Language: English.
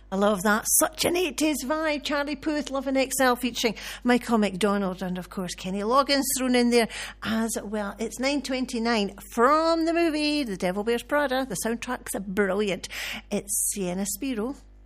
I love that. Such an 80s vibe. Charlie Puth, Love and XL, featuring Michael McDonald and, of course, Kenny Loggins thrown in there as well. It's 9:29 from the movie The Devil Wears Prada. The soundtrack's brilliant. It's Sienna Spiro